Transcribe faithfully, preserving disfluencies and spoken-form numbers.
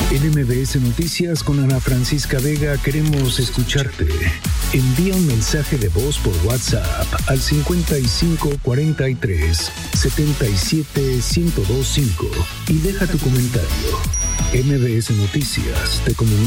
En M B S Noticias con Ana Francisca Vega queremos escucharte. Envía un mensaje de voz por WhatsApp al cincuenta y cinco cuarenta y tres setenta y siete ciento veinticinco y deja tu comentario. M B S Noticias te comunica.